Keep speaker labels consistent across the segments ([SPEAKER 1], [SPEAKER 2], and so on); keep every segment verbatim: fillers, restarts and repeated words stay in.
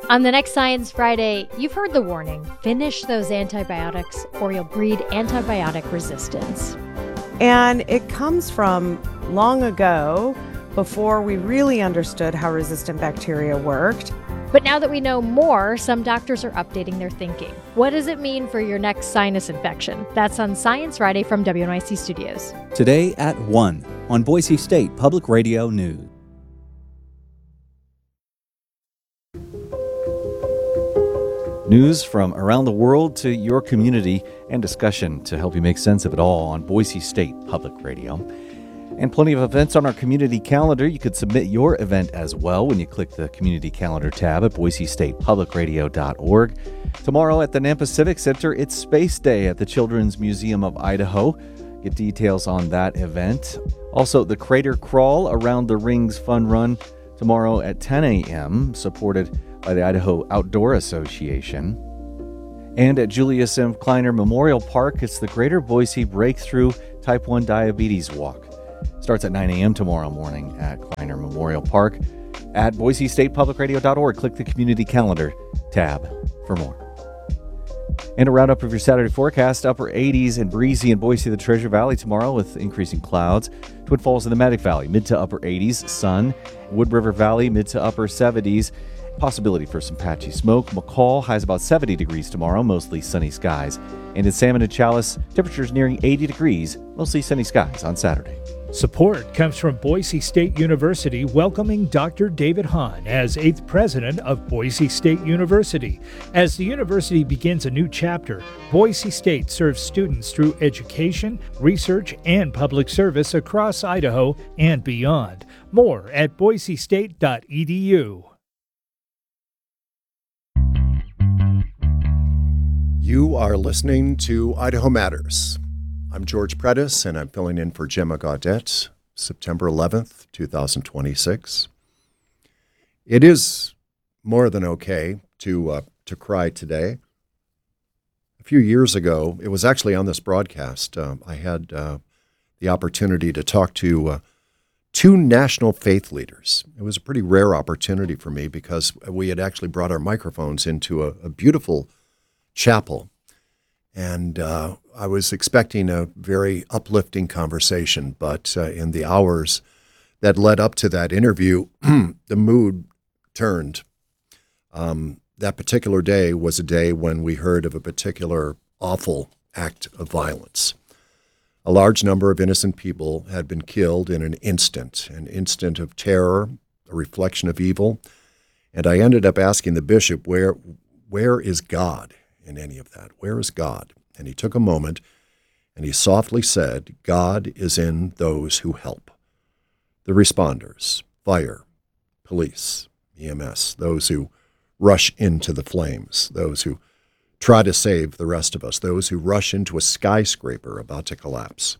[SPEAKER 1] On the next Science Friday, you've heard the warning. Finish those antibiotics or you'll breed antibiotic resistance.
[SPEAKER 2] And it comes from long ago, before we really understood how resistant bacteria worked.
[SPEAKER 1] But now that we know more, some doctors are updating their thinking. What does it mean for your next sinus infection? That's on Science Friday from W N Y C Studios.
[SPEAKER 3] Today at one on Boise State Public Radio News. News from around the world to your community and discussion to help you make sense of it all on Boise State Public Radio. And plenty of events on our community calendar. You could submit your event as well when you click the community calendar tab at boise state public radio dot org. Tomorrow at the Nampa Civic Center, it's Space Day at the Children's Museum of Idaho. Get details on that event. Also, the Crater Crawl Around the Rings Fun Run tomorrow at ten a.m., supported by the Idaho Outdoor Association. And at Julius M. Kleiner Memorial Park, it's the Greater Boise Breakthrough Type one Diabetes Walk. Starts at nine a.m. tomorrow morning at Kleiner Memorial Park. At boise state public radio dot org, click the Community Calendar tab for more. And a roundup of your Saturday forecast. Upper eighties and breezy in Boise, the Treasure Valley tomorrow with increasing clouds. Twin Falls and the Matic Valley, mid to upper eighties. Sun. Wood River Valley, mid to upper seventies. Possibility for some patchy smoke. McCall, highs about seventy degrees tomorrow, mostly sunny skies. And in Salmon and Chalice, temperatures nearing eighty degrees, mostly sunny skies on Saturday.
[SPEAKER 4] Support comes from Boise State University, welcoming Doctor David Hahn as eighth president of Boise State University. As the university begins a new chapter, Boise State serves students through education, research, and public service across Idaho and beyond. More at boise state dot e d u.
[SPEAKER 5] You are listening to Idaho Matters. I'm George Predis, and I'm filling in for Gemma Gaudette, September eleventh, twenty twenty-six. It is more than okay to uh, to cry today. A few years ago, it was actually on this broadcast, uh, I had uh, the opportunity to talk to uh, two national faith leaders. It was a pretty rare opportunity for me because we had actually brought our microphones into a, a beautiful chapel. And uh, I was expecting a very uplifting conversation, but uh, in the hours that led up to that interview, the mood turned. Um, that particular day was a day when we heard of a particular awful act of violence. A large number of innocent people had been killed in an instant, an instant of terror, a reflection of evil. And I ended up asking the bishop, where, where is God in any of that? Where is God? And he took a moment and he softly said, God is in those who help. The responders, fire, police, E M S, those who rush into the flames, those who try to save the rest of us, those who rush into a skyscraper about to collapse.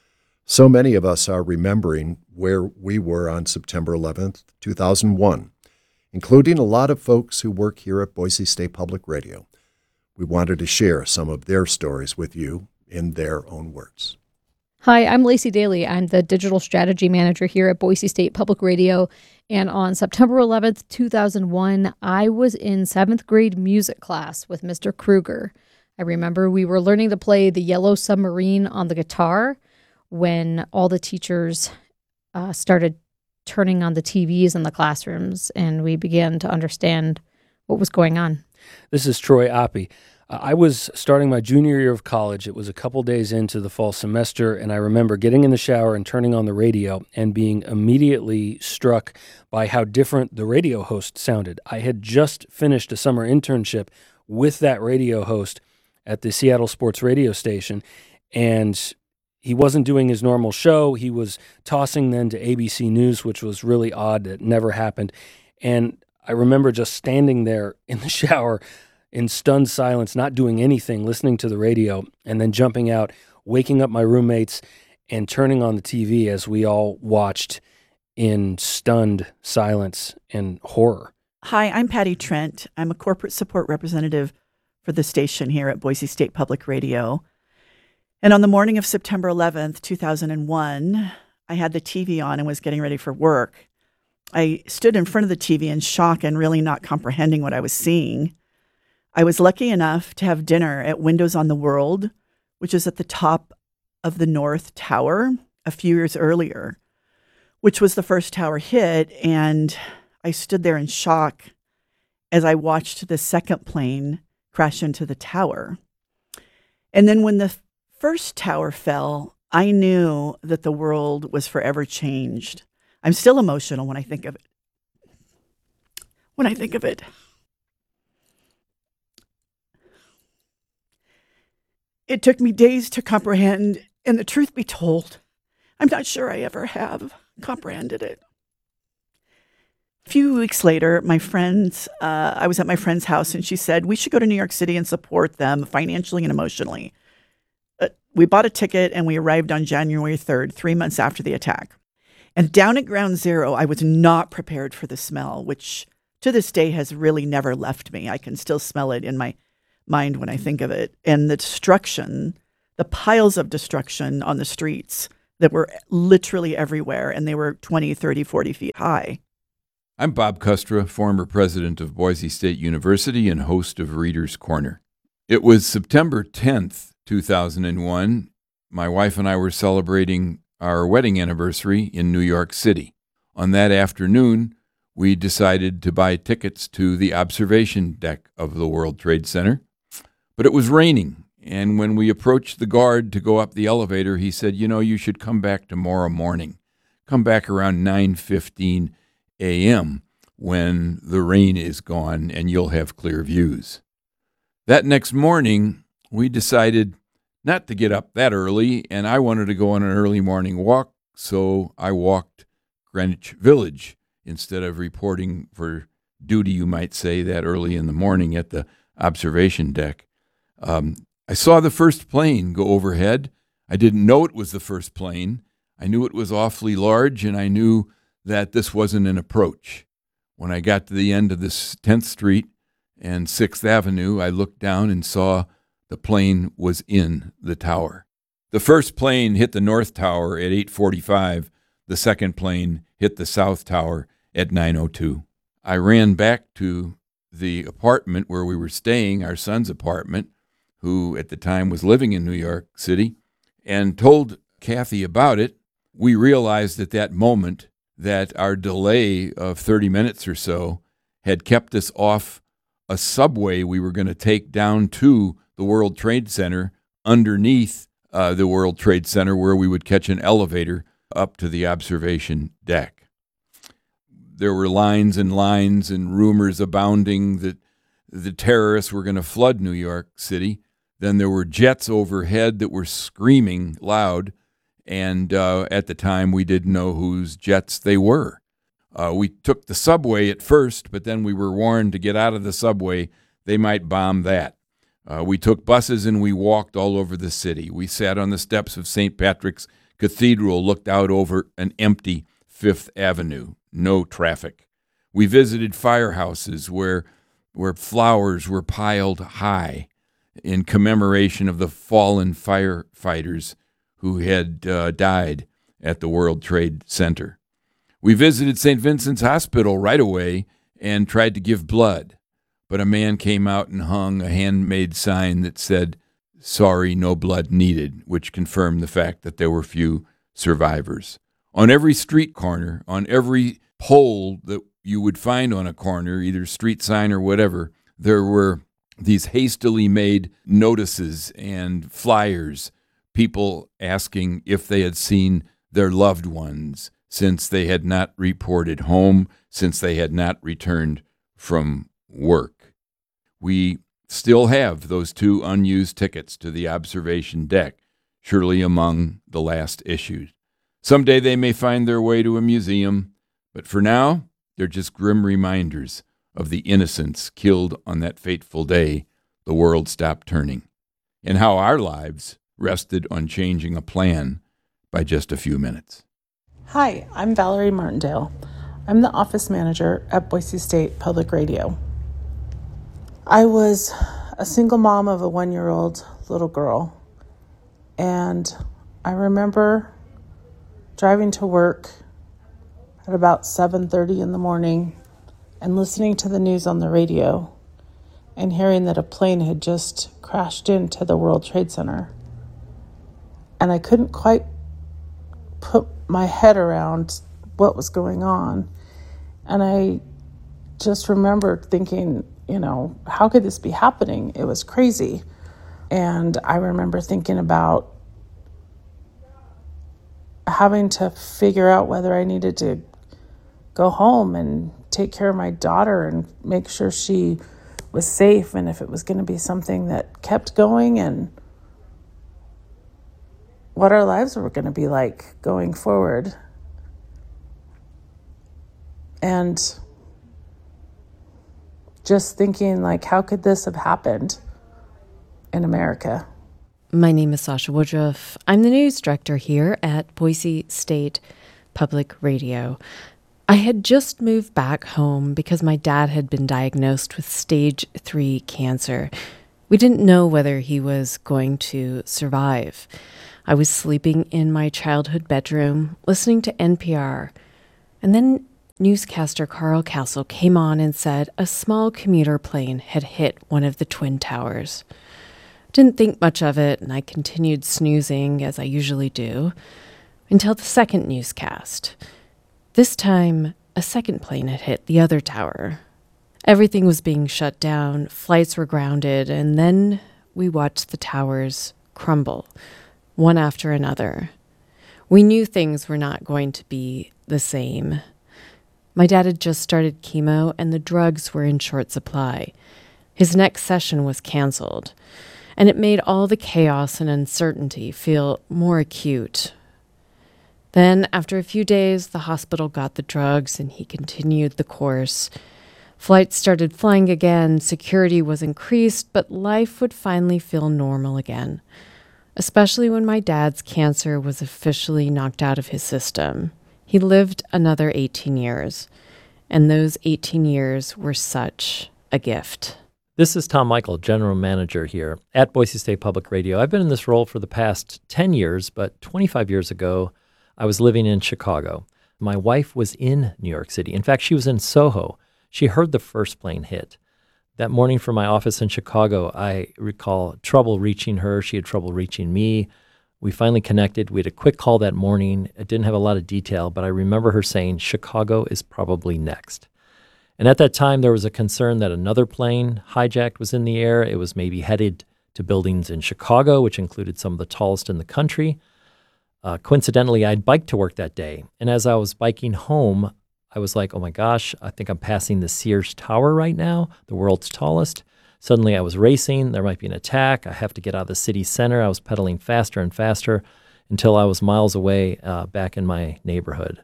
[SPEAKER 5] So many of us are remembering where we were on September eleventh, two thousand one, including a lot of folks who work here at Boise State Public Radio. We wanted to share some of their stories with you in their own words.
[SPEAKER 6] Hi, I'm Lacey Daly. I'm the Digital Strategy Manager here at Boise State Public Radio. And on September eleventh, two thousand one, I was in seventh grade music class with Mister Kruger. I remember we were learning to play the Yellow Submarine on the guitar when all the teachers uh, started turning on the T Vs in the classrooms, and we began to understand what was going on.
[SPEAKER 7] This is Troy Oppie. Uh, I was starting my junior year of college. It was a couple days into the fall semester, and I remember getting in the shower and turning on the radio and being immediately struck by how different the radio host sounded. I had just finished a summer internship with that radio host at the Seattle Sports radio station, and he wasn't doing his normal show. He was tossing then to A B C News, which was really odd. It never happened. And I remember just standing there in the shower in stunned silence, not doing anything, listening to the radio, and then jumping out, waking up my roommates, and turning on the T V as we all watched in stunned silence and horror.
[SPEAKER 8] Hi, I'm Patty Trent. I'm a corporate support representative for the station here at Boise State Public Radio. And on the morning of September eleventh, two thousand one, I had the T V on and was getting ready for work. I stood in front of the T V in shock and really not comprehending what I was seeing. I was lucky enough to have dinner at Windows on the World, which is at the top of the North Tower a few years earlier, which was the first tower hit. And I stood there in shock as I watched the second plane crash into the tower. And then when the first tower fell, I knew that the world was forever changed. I'm still emotional when I think of it. When I think of it. It took me days to comprehend, and the truth be told, I'm not sure I ever have comprehended it. A few weeks later, my friends, uh, I was at my friend's house, and she said, we should go to New York City and support them financially and emotionally. Uh, we bought a ticket, and we arrived on January third, three months after the attack. And down at Ground Zero, I was not prepared for the smell, which to this day has really never left me. I can still smell it in my mind when I think of it. And the destruction, the piles of destruction on the streets that were literally everywhere, and they were twenty, thirty, forty feet high.
[SPEAKER 9] I'm Bob Kustra, former president of Boise State University and host of Reader's Corner. It was September tenth, two thousand one. My wife and I were celebrating our wedding anniversary in New York City. On that afternoon, we decided to buy tickets to the observation deck of the World Trade Center. But it was raining, and when we approached the guard to go up the elevator, he said, you know, you should come back tomorrow morning. Come back around nine fifteen a.m. when the rain is gone and you'll have clear views. That next morning, we decided not to get up that early, and I wanted to go on an early morning walk, so I walked Greenwich Village instead of reporting for duty, you might say, that early in the morning at the observation deck. Um, I saw the first plane go overhead. I didn't know it was the first plane. I knew it was awfully large, and I knew that this wasn't an approach. When I got to the end of this tenth Street and sixth Avenue, I looked down and saw the plane was in the tower. The first plane hit the North Tower at eight forty-five. The second plane hit the South Tower at nine oh two. I ran back to the apartment where we were staying, our son's apartment, who at the time was living in New York City, and told Kathy about it. We realized at that moment that our delay of thirty minutes or so had kept us off a subway we were going to take down to the World Trade Center underneath uh, the World Trade Center, where we would catch an elevator up to the observation deck. There were lines and lines and rumors abounding that the terrorists were going to flood New York City. Then there were jets overhead that were screaming loud, and uh, at the time we didn't know whose jets they were. Uh, we took the subway at first, but then we were warned to get out of the subway. They might bomb that. Uh, we took buses and we walked all over the city. We sat on the steps of Saint Patrick's Cathedral, looked out over an empty Fifth Avenue, no traffic. We visited firehouses where, where flowers were piled high in commemoration of the fallen firefighters who had uh, died at the World Trade Center. We visited Saint Vincent's Hospital right away and tried to give blood, but a man came out and hung a handmade sign that said, "Sorry, no blood needed," which confirmed the fact that there were few survivors. On every street corner, on every pole that you would find on a corner, either street sign or whatever, there were these hastily made notices and flyers, people asking if they had seen their loved ones since they had not reported home, since they had not returned from work. We still have those two unused tickets to the observation deck, surely among the last issued. Someday they may find their way to a museum, but for now, they're just grim reminders of the innocents killed on that fateful day the world stopped turning, and how our lives rested on changing a plan by just a few minutes.
[SPEAKER 10] Hi, I'm Valerie Martindale. I'm the office manager at Boise State Public Radio. I was a single mom of a one-year-old little girl, and I remember driving to work at about seven thirty in the morning and listening to the news on the radio and hearing that a plane had just crashed into the World Trade Center. And I couldn't quite put my head around what was going on. And I just remember thinking, you know, how could this be happening? It was crazy. And I remember thinking about having to figure out whether I needed to go home and take care of my daughter and make sure she was safe, and if it was going to be something that kept going, and what our lives were going to be like going forward. And just thinking, like, how could this have happened in America?
[SPEAKER 11] My name is Sasha Woodruff. I'm the news director here at Boise State Public Radio. I had just moved back home because my dad had been diagnosed with stage three cancer. We didn't know whether he was going to survive. I was sleeping in my childhood bedroom, listening to N P R, and then newscaster Carl Castle came on and said a small commuter plane had hit one of the Twin Towers. Didn't think much of it, and I continued snoozing, as I usually do, until the second newscast. This time, a second plane had hit the other tower. Everything was being shut down, flights were grounded, and then we watched the towers crumble, one after another. We knew things were not going to be the same. My dad had just started chemo, and the drugs were in short supply. His next session was canceled, and it made all the chaos and uncertainty feel more acute. Then, after a few days, the hospital got the drugs, and he continued the course. Flights started flying again, security was increased, but life would finally feel normal again, especially when my dad's cancer was officially knocked out of his system. He lived another eighteen years, and those eighteen years were such a gift.
[SPEAKER 12] This is Tom Michael, General Manager here at Boise State Public Radio. I've been in this role for the past ten years, but twenty-five years ago, I was living in Chicago. My wife was in New York City. In fact, she was in Soho. She heard the first plane hit. That morning from my office in Chicago, I recall trouble reaching her. She had trouble reaching me. We finally connected. We had a quick call that morning. It didn't have a lot of detail, but I remember her saying, Chicago is probably next. And at that time, there was a concern that another plane hijacked was in the air. It was maybe headed to buildings in Chicago, which included some of the tallest in the country. Uh, coincidentally, I'd biked to work that day. And as I was biking home, I was like, oh my gosh, I think I'm passing the Sears Tower right now, the world's tallest. Suddenly I was racing. There might be an attack. I have to get out of the city center. I was pedaling faster and faster until I was miles away uh, back in my neighborhood.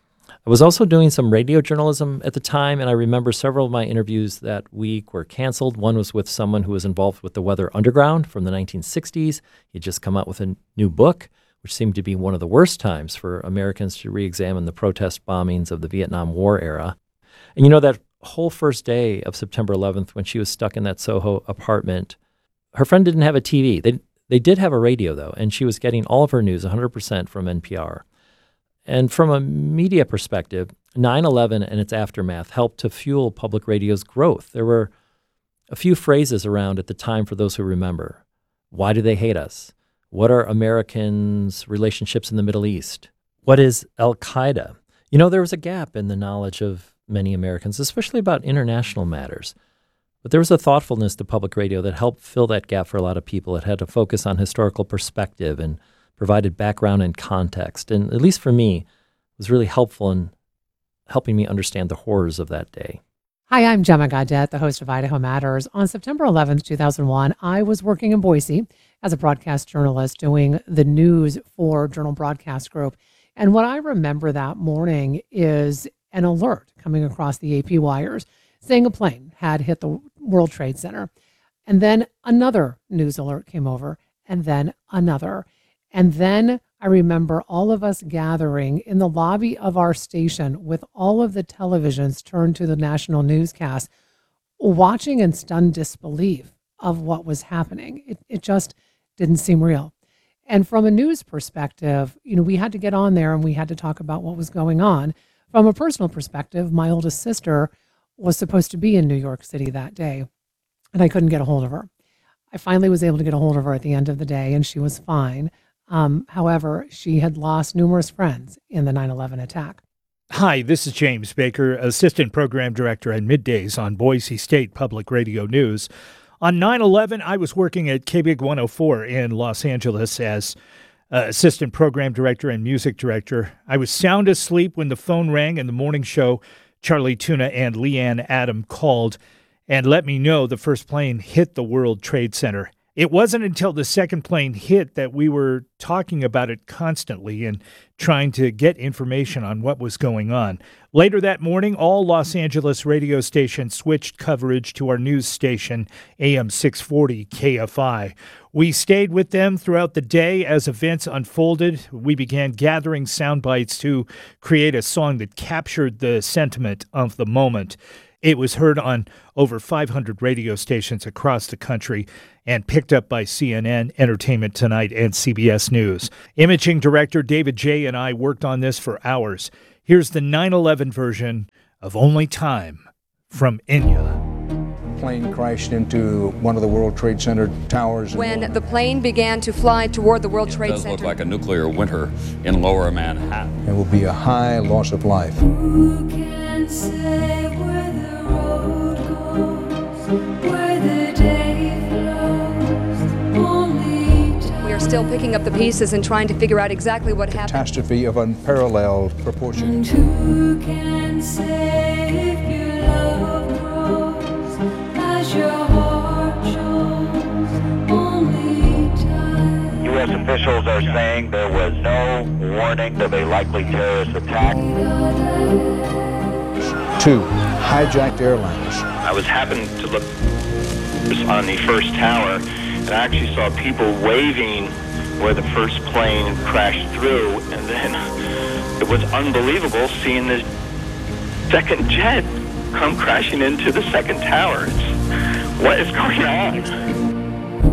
[SPEAKER 12] I was also doing some radio journalism at the time, and I remember several of my interviews that week were canceled. One was with someone who was involved with the Weather Underground from the nineteen sixties. He'd just come out with a new book, which seemed to be one of the worst times for Americans to re-examine the protest bombings of the Vietnam War era. And you know, that whole first day of September eleventh, when she was stuck in that Soho apartment, her friend didn't have a T V. They, they did have a radio, though, and she was getting all of her news one hundred percent from N P R. And from a media perspective, nine eleven and its aftermath helped to fuel public radio's growth. There were a few phrases around at the time for those who remember. Why do they hate us? What are Americans' relationships in the Middle East? What is Al-Qaeda? You know, there was a gap in the knowledge of many Americans, especially about international matters. But there was a thoughtfulness to public radio that helped fill that gap for a lot of people. It had to focus on historical perspective and provided background and context. And at least for me, it was really helpful in helping me understand the horrors of that day.
[SPEAKER 13] Hi, I'm Gemma Gaudette, the host of Idaho Matters. On September eleventh, two thousand one, I was working in Boise as a broadcast journalist doing the news for Journal Broadcast Group. And what I remember that morning is an alert coming across the A P wires saying a plane had hit the World Trade Center. And then another news alert came over, and then another. And then I remember all of us gathering in the lobby of our station with all of the televisions turned to the national newscast, watching in stunned disbelief of what was happening. It, it just didn't seem real. And from a news perspective, you know, we had to get on there and we had to talk about what was going on. From a personal perspective, my oldest sister was supposed to be in New York City that day, and I couldn't get a hold of her. I finally was able to get a hold of her at the end of the day, and she was fine. Um, however, she had lost numerous friends in the nine eleven attack.
[SPEAKER 4] Hi, this is James Baker, Assistant Program Director at Middays on Boise State Public Radio News. On nine eleven, I was working at K B I G one oh four in Los Angeles as uh, Assistant Program Director and Music Director. I was sound asleep when the phone rang in the morning show. Charlie Tuna and Leanne Adam called and let me know the first plane hit the World Trade Center. It wasn't until the second plane hit that we were talking about it constantly and trying to get information on what was going on. Later that morning, all Los Angeles radio stations switched coverage to our news station, A M six forty K F I. We stayed with them throughout the day as events unfolded. We began gathering sound bites to create a song that captured the sentiment of the moment. It was heard on over five hundred radio stations across the country and picked up by C N N, Entertainment Tonight, and C B S News. Imaging director David J. and I worked on this for hours. Here's the nine eleven version of Only Time from Enya.
[SPEAKER 14] Plane crashed into one of the World Trade Center towers.
[SPEAKER 15] When the plane began to fly toward the World Trade
[SPEAKER 16] It does
[SPEAKER 15] Center.
[SPEAKER 16] look like a nuclear winter in lower Manhattan.
[SPEAKER 14] It will be a high loss of life.
[SPEAKER 17] Who can say where the road goes, where the day flows, only time.
[SPEAKER 15] We are still picking up the pieces and trying to figure out exactly what happened.
[SPEAKER 14] Catastrophe of unparalleled proportion.
[SPEAKER 17] And who can say if your love grows as your heart shows, only time.
[SPEAKER 18] U S officials are saying there was no warning of a likely terrorist attack.
[SPEAKER 14] Two hijacked airliners.
[SPEAKER 18] I was happening to look on the first tower, and I actually saw people waving where the first plane crashed through, and then it was unbelievable seeing this second jet come crashing into the second tower. It's, what is going on?